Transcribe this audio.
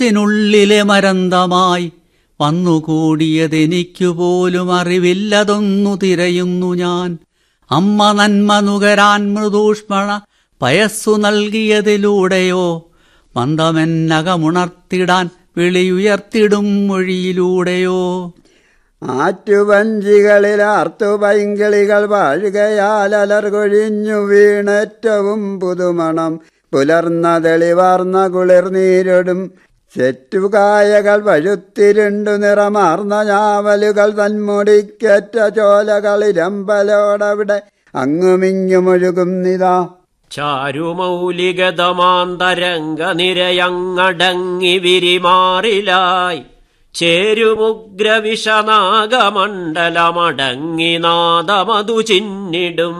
ത്തിനുള്ളിലെ മരന്തമായി വന്നുകൂടിയതെനിക്കുപോലും അറിവില്ലതൊന്നു തിരയുന്നു ഞാൻ. അമ്മ നന്മ നുകരാൻ മൃദൂഷ്മണ പയസ്സു നൽകിയതിലൂടെയോ മന്ദമെന്നകമുണർത്തിടാൻ വിളിയുയർത്തിടും മൊഴിയിലൂടെയോ. ആറ്റുവഞ്ചികളിൽ ആർത്തുപൈങ്കിളികൾ വാഴുകയാൽ അലർകൊഴിഞ്ഞു വീണേറ്റവും പുതുമണം പുലർന്ന തെളിവാർന്ന കുളിർനീരൊടും ചെറ്റുകായകൾ വഴുത്തിരുണ്ടു നിറമാർന്ന ഞാവലുകൾ തന്മുടിക്കേറ്റ ചോലകളിരമ്പലോടവിടെ അങ്ങുമിങ്ങുമൊഴുകുന്നിതാ. ചാരുമൗലികതമാന്തരംഗ നിരയങ്ങടങ്ങി വിരിമാറിലായി ചേരുമുഗ്രവിഷനാഗമണ്ഡലമടങ്ങി നാദമതു ചിന്നിടും